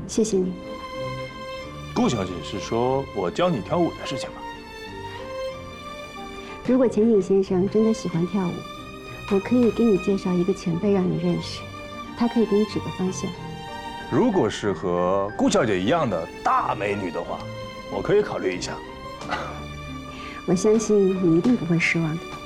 谢谢你。 顾小姐是说我教你跳舞的事情吗？ 如果钱景先生真的喜欢跳舞，我可以给你介绍一个前辈让你认识，他可以给你指个方向。 如果是和顾小姐一样的大美女的话，我可以考虑一下。 我相信你一定不会失望的。